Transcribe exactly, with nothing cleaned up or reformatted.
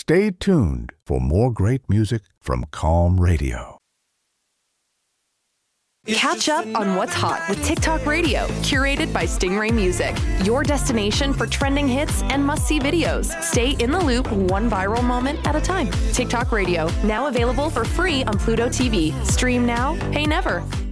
Stay tuned for more great music from Calm Radio. Catch up on what's hot with TikTok Radio, curated by Stingray Music, your destination for trending hits and must-see videos. Stay in the loop, one viral moment at a time. TikTok Radio, now available for free on Pluto T V. Stream now, pay never.